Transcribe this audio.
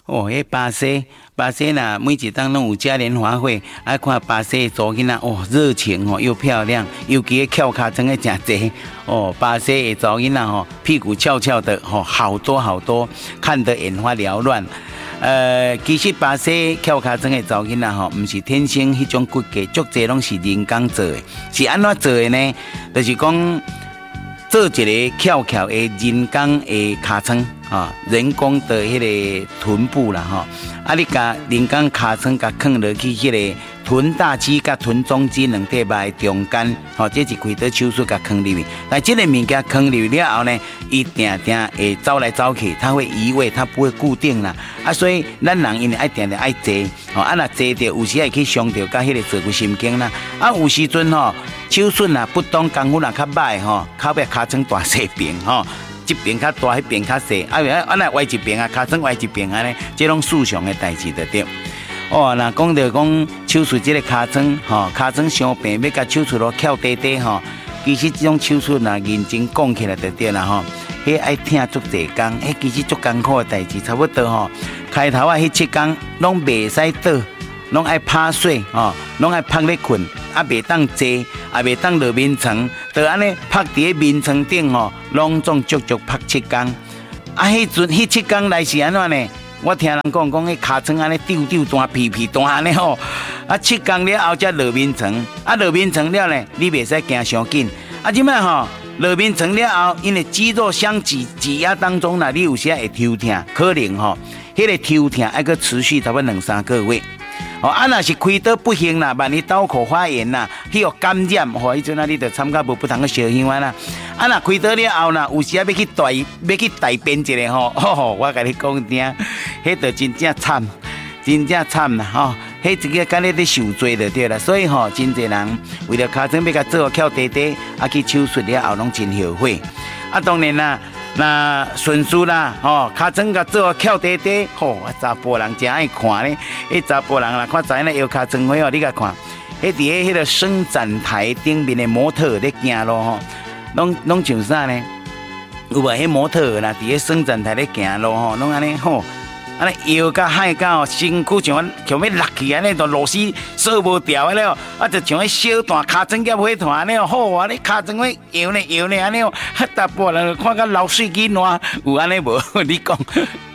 哦，迄巴西呐，每一档拢有嘉年华会，爱看巴西的查囡仔哦，热情哦，又漂亮，尤其翘脚真个真济哦。巴西的查囡仔吼，屁股翘翘的吼，好多好多，看得眼花缭乱。其实巴西翘脚真个查囡仔吼，毋是天生迄种骨骼，足济拢是人工做的，是安怎做的呢？就是讲。做一个翘翘的人工的尻川啊，人工的迄个臀部啦吼，啊，你甲人工尻川甲放落去迄个臀大肌甲臀中肌两块肉中间，吼，这是开刀手术甲放入去。但这个物件放入去了后呢，伊定定会走来走去，它会移位，它不会固定啦。啊，所以咱人因为爱定定爱坐，吼，啊若坐着有时会去伤着甲迄个坐骨神经啦。啊，有时阵吼。手术啊，不当功夫啊，较歹吼，靠壁尻川大细边吼，这边较大，迄边较细，啊那歪一边啊，尻川歪一边啊呢，这拢事常的代志就对。哦，那讲到讲手术这个尻川吼，尻川伤病要甲手术咯翘短短吼，其实这种手术呐，认真讲起来就对啦吼，迄爱听足济工，迄其实足艰苦的代志，差不多吼，开头啊迄7工拢袂使倒。拢爱拍水吼，拢爱拍咧困，啊袂当坐，也袂当落眠床，就安尼拍伫个眠床顶吼，拢总足拍7工。啊，迄7工来是安怎呢？我听人讲迄尻川安尼丢大屁屁大安尼吼，啊7工了后才落眠床，啊落眠床了呢，你袂使行伤紧。啊，即摆吼落眠床了后，因为肌肉相挤压当中呢，你有时会抽痛，可能吼，迄个抽痛还阁持续差不多2-3个月。哦，啊，若是开刀不幸啦，万一刀口发炎啦，迄个感染，吼，迄阵啊，你着参加无不同个烧香啊啦。啊，若开刀了后啦，有时啊要去大便一下吼，我甲你讲听，迄着真正惨，真正惨啦吼，迄一个敢咧咧受罪就对啦。所以吼，真侪人为了尻川要甲做翘短短，啊去手术了后拢真后悔。啊，当然啦。那顺序啦，吼，尻川甲做翘短短，吼，查甫人真爱看咧。迄查甫人啦，看知影腰尻川花哦，你甲看，迄伫迄个伸展台顶面的模特咧行路吼，拢像啥呢？有无？迄模特啦，伫个伸展台咧行路吼，拢安尼吼。安尼腰甲海甲哦，身躯像要落去安尼，就螺丝锁无掉安尼哦，啊，就像迄小段尻川夹火团安尼哦，好啊，你尻川迄摇呢安尼哦，大部分人看甲流水囡仔有安尼无？你讲